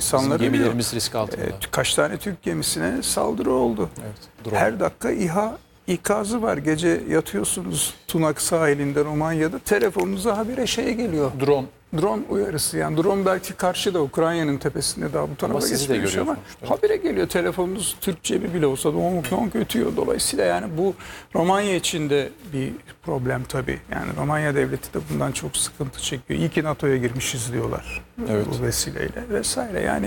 İnsanlar Bizim ölüyor. gemilerimiz risk altında. Kaç tane Türk gemisine saldırı oldu. Evet, drone. Her dakika İHA ikazı var. Gece yatıyorsunuz Tunak sahilinde Romanya'da, telefonunuza habire geliyor. Drone uyarısı. Yani drone belki karşıda, Ukrayna'nın tepesinde, daha bu tarafa sizi de geçmemiş görüyor ama sonuçta. habire geliyor. Telefonunuz Türkçe bile olsa donk donk ötüyor. Dolayısıyla yani bu Romanya için de bir problem tabii. Yani Romanya devleti de bundan çok sıkıntı çekiyor. İyi ki NATO'ya girmişiz diyorlar. Evet. Bu vesileyle vesaire. Yani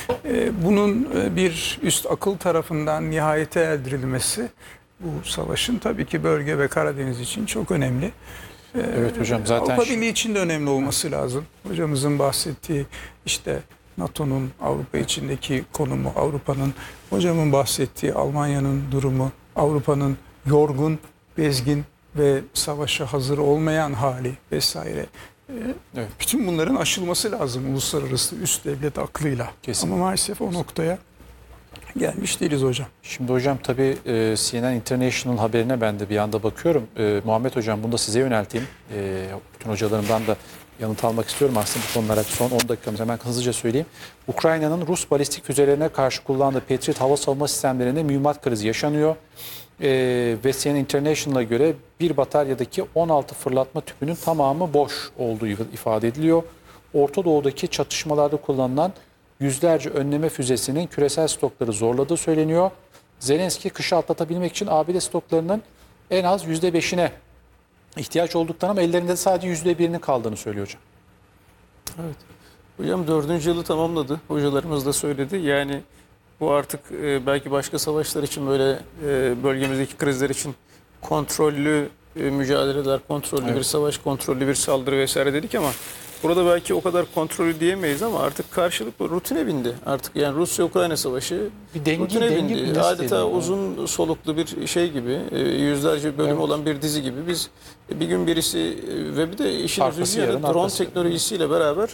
bunun bir üst akıl tarafından nihayete erdirilmesi bu savaşın tabii ki bölge ve Karadeniz için çok önemli. Evet hocam, zaten Avrupa Birliği için de önemli olması lazım. Hocamızın bahsettiği işte NATO'nun Avrupa içindeki konumu, Avrupa'nın, hocamın bahsettiği Almanya'nın durumu, Avrupa'nın yorgun, bezgin ve savaşa hazır olmayan hali vesaire. Evet. Bütün bunların aşılması lazım uluslararası üst devlet aklıyla. Kesinlikle. Ama maalesef o noktaya gelmiş değiliz hocam. Şimdi hocam tabii CNN International haberine ben de bir anda bakıyorum. Muhammed hocam, bunu da size yönelteyim. Bütün hocalarımdan da yanıt almak istiyorum aslında bu konulara. Son 10 dakikamız, hemen hızlıca söyleyeyim. Ukrayna'nın Rus balistik füzelerine karşı kullandığı Patriot hava savunma sistemlerinde mühimmat krizi yaşanıyor. Ve CNN International'a göre bir bataryadaki 16 fırlatma tüpünün tamamı boş olduğu ifade ediliyor. Orta Doğu'daki çatışmalarda kullanılan yüzlerce önleme füzesinin küresel stokları zorladığı söyleniyor. Zelenski kışı atlatabilmek için ABD stoklarının en az %5'ine ihtiyaç olduklarını ama ellerinde sadece %1'inin kaldığını söylüyor hocam. Evet. Hocam 4. yılı tamamladı. Hocalarımız da söyledi. Yani bu artık belki başka savaşlar için, böyle bölgemizdeki krizler için kontrollü mücadeleler, kontrollü bir savaş, kontrollü bir saldırı vesaire dedik ama burada belki o kadar kontrollü diyemeyiz ama artık karşılıklı rutine bindi. Artık yani Rusya-Ukrayna savaşı Bir rutine bindi. nasıl Adeta diyelim, uzun soluklu bir şey gibi, yüzlerce bölüm olan bir dizi gibi. Biz bir gün birisi ve bir de işin Arkası üzücü yanı yarın, drone arkası. teknolojisiyle beraber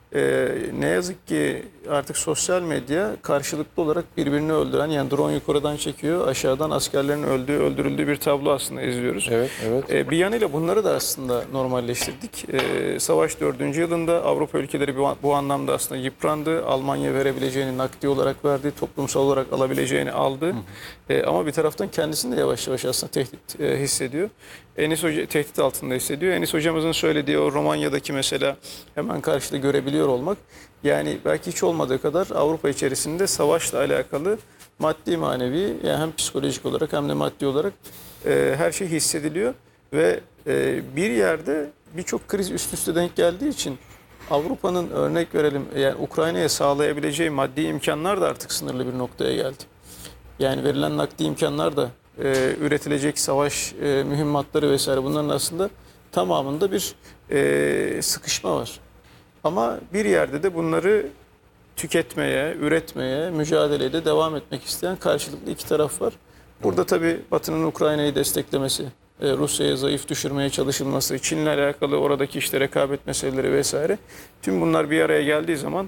ne yazık ki artık sosyal medya karşılıklı olarak birbirini öldüren, yani drone yukarıdan çekiyor, aşağıdan askerlerin öldüğü, öldürüldüğü bir tablo aslında izliyoruz. Evet, evet. Bir yanıyla bunları da aslında normalleştirdik. Savaş 4. yılında Avrupa ülkeleri bu anlamda aslında yıprandı. Almanya verebileceğini nakdi olarak verdi, toplumsal olarak alabileceğini aldı. Ama bir taraftan kendisini de yavaş yavaş aslında tehdit hissediyor. Enis Hoca tehdit altında hissediyor. Enis hocamızın söylediği o Romanya'daki mesela hemen karşıda görebiliyor olmak, yani belki hiç olmadığı kadar Avrupa içerisinde savaşla alakalı maddi manevi, yani hem psikolojik olarak hem de maddi olarak her şey hissediliyor ve bir yerde birçok kriz üst üste denk geldiği için Avrupa'nın, örnek verelim, yani Ukrayna'ya sağlayabileceği maddi imkanlar da artık sınırlı bir noktaya geldi. Yani verilen nakdi imkanlar da üretilecek savaş mühimmatları vesaire, bunların aslında tamamında bir sıkışma var. Ama bir yerde de bunları tüketmeye, üretmeye, mücadeleye de devam etmek isteyen karşılıklı iki taraf var. Burada tabii Batı'nın Ukrayna'yı desteklemesi, Rusya'ya zayıf düşürmeye çalışılması, Çin'le alakalı oradaki işte rekabet meseleleri vesaire, tüm bunlar bir araya geldiği zaman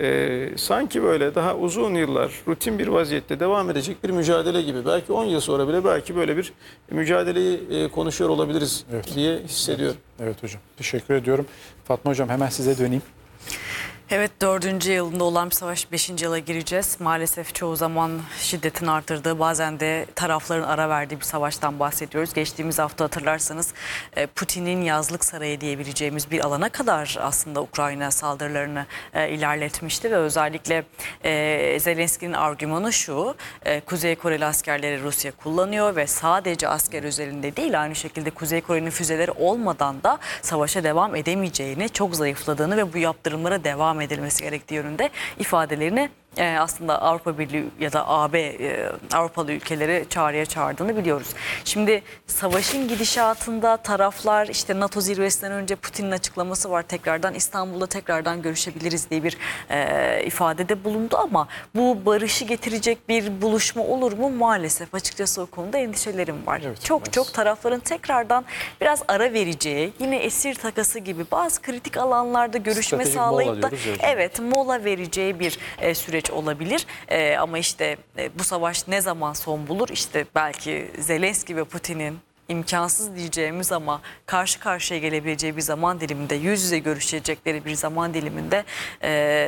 sanki böyle daha uzun yıllar rutin bir vaziyette devam edecek bir mücadele gibi. Belki 10 yıl sonra bile belki böyle bir mücadeleyi konuşuyor olabiliriz diye hissediyorum. Evet hocam. Teşekkür ediyorum. Fatma hocam, hemen size döneyim. Evet, 4. yılında olan bir savaş 5. yıla gireceğiz. Maalesef çoğu zaman şiddetin arttırdığı, bazen de tarafların ara verdiği bir savaştan bahsediyoruz. Geçtiğimiz hafta hatırlarsanız Putin'in yazlık sarayı diyebileceğimiz bir alana kadar aslında Ukrayna saldırılarını ilerletmişti ve özellikle Zelenski'nin argümanı şu: Kuzey Koreli askerleri Rusya kullanıyor ve sadece asker özelinde değil, aynı şekilde Kuzey Kore'nin füzeleri olmadan da savaşa devam edemeyeceğini, çok zayıfladığını ve bu yaptırımlara devam edilmesi gerektiği yönünde ifadelerini aslında Avrupa Birliği ya da AB Avrupalı ülkeleri çağrıya çağırdığını biliyoruz. Şimdi savaşın gidişatında taraflar, işte NATO zirvesinden önce Putin'in açıklaması var, tekrardan İstanbul'da tekrardan görüşebiliriz diye bir ifadede bulundu ama bu barışı getirecek bir buluşma olur mu? Maalesef açıkçası o konuda endişelerim var. Evet, çok tarafların tekrardan biraz ara vereceği, yine esir takası gibi bazı kritik alanlarda görüşme Stratejik sağlayıp da mola vereceği bir süreç olabilir. Ama işte bu savaş ne zaman son bulur? İşte belki Zelenski ve Putin'in imkansız diyeceğimiz ama karşı karşıya gelebileceği bir zaman diliminde, yüz yüze görüşecekleri bir zaman diliminde